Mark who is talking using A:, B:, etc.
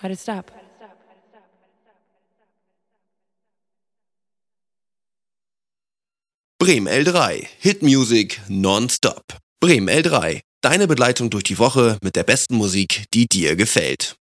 A: it stop.
B: Bremen L3, Hitmusic nonstop. Bremen L3, deine Begleitung durch die Woche mit der besten Musik, die dir gefällt.